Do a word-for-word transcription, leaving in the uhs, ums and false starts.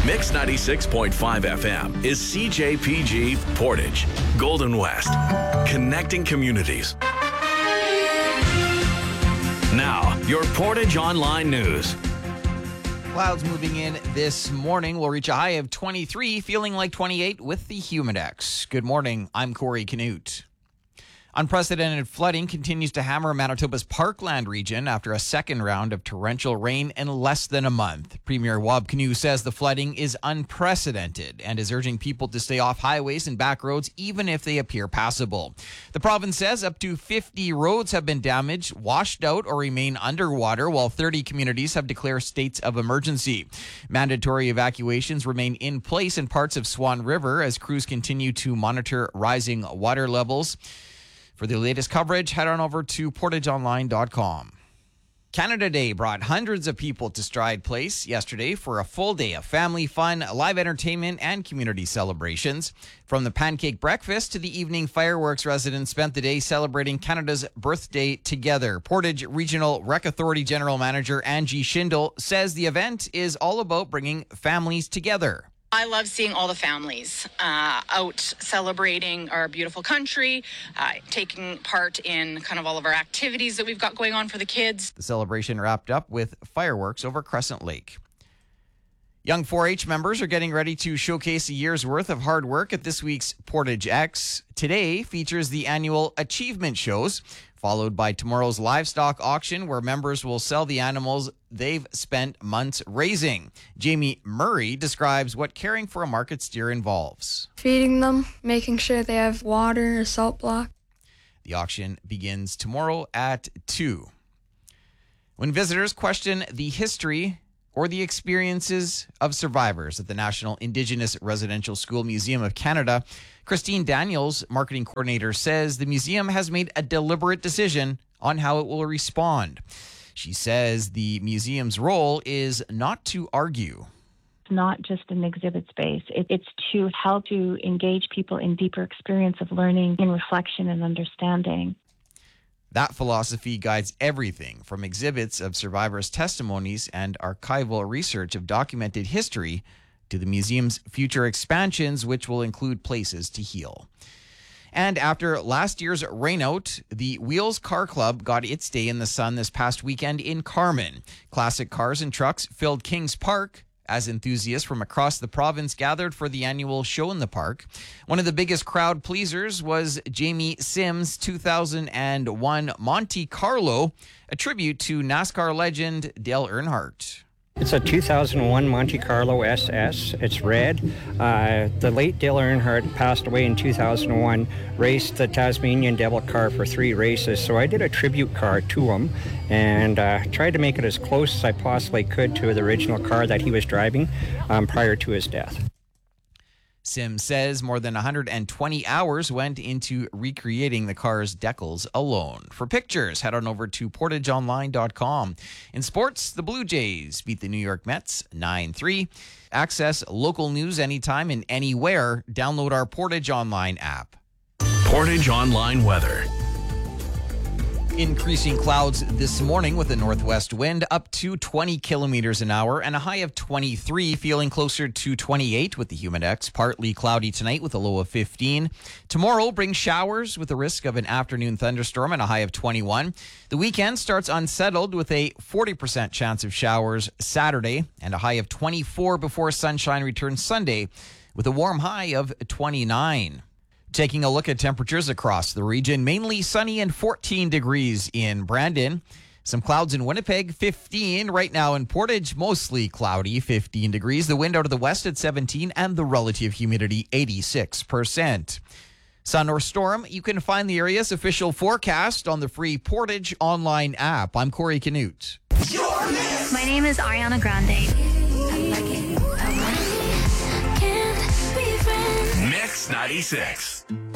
Mix ninety-six point five F M is C J P G Portage, Golden West, connecting communities. Now, your Portage Online News. Clouds moving in this morning. We'll reach a high of twenty-three, feeling like twenty-eight with the Humidex. Good morning. I'm Corey Canute. Unprecedented flooding continues to hammer Manitoba's Parkland region after a second round of torrential rain in less than a month. Premier Wab Kinew says the flooding is unprecedented and is urging people to stay off highways and back roads even if they appear passable. The province says up to fifty roads have been damaged, washed out, or remain underwater, while thirty communities have declared states of emergency. Mandatory evacuations remain in place in parts of Swan River as crews continue to monitor rising water levels. For the latest coverage, head on over to portage online dot com. Canada Day brought hundreds of people to Stride Place yesterday for a full day of family fun, live entertainment, and community celebrations. From the pancake breakfast to the evening fireworks, residents spent the day celebrating Canada's birthday together. Portage Regional Rec Authority General Manager Angie Schindel says the event is all about bringing families together. I love seeing all the families uh, out celebrating our beautiful country, uh, taking part in kind of all of our activities that we've got going on for the kids. The celebration wrapped up with fireworks over Crescent Lake. Young four H members are getting ready to showcase a year's worth of hard work at this week's Portage X. Today features the annual achievement shows, followed by tomorrow's livestock auction where members will sell the animals they've spent months raising. Jamie Murray describes what caring for a market steer involves. Feeding them, making sure they have water, a salt block. The auction begins tomorrow at two. When visitors question the history or the experiences of survivors at the National Indigenous Residential School Museum of Canada, Christine Daniels, marketing coordinator, says the museum has made a deliberate decision on how it will respond. She says the museum's role is not to argue. It's not just an exhibit space. It, it's to help to engage people in deeper experience of learning, in reflection and understanding. That philosophy guides everything from exhibits of survivors' testimonies and archival research of documented history to the museum's future expansions, which will include places to heal. And after last year's rainout, the Wheels Car Club got its day in the sun this past weekend in Carman. Classic cars and trucks filled Kings Park as enthusiasts from across the province gathered for the annual show in the park. One of the biggest crowd pleasers was Jamie Sims' two thousand one Monte Carlo, a tribute to NASCAR legend Dale Earnhardt. It's a two thousand one Monte Carlo S S. It's red. Uh, the late Dale Earnhardt passed away in two thousand one, raced the Tasmanian Devil car for three races, so I did a tribute car to him and uh, tried to make it as close as I possibly could to the original car that he was driving um, prior to his death. Sims says more than one hundred twenty hours went into recreating the car's decals alone. For pictures, head on over to portage online dot com. In sports, the Blue Jays beat the New York Mets nine three. Access local news anytime and anywhere. Download our Portage Online app. Portage Online weather. Increasing clouds this morning with a northwest wind up to twenty kilometers an hour and a high of twenty-three, feeling closer to twenty-eight with the Humidex. Partly cloudy tonight with a low of fifteen. Tomorrow brings showers with a risk of an afternoon thunderstorm and a high of twenty-one. The weekend starts unsettled with a forty percent chance of showers Saturday and a high of twenty-four before sunshine returns Sunday with a warm high of twenty-nine. Taking a look at temperatures across the region, mainly sunny and fourteen degrees in Brandon. Some clouds in Winnipeg, fifteen. Right now in Portage, mostly cloudy, fifteen degrees. The wind out of the west at seventeen and the relative humidity eighty-six percent. Sun or storm, you can find the area's official forecast on the free Portage Online app. I'm Corey Canute. My name is Ariana Grande. Mix ninety-six.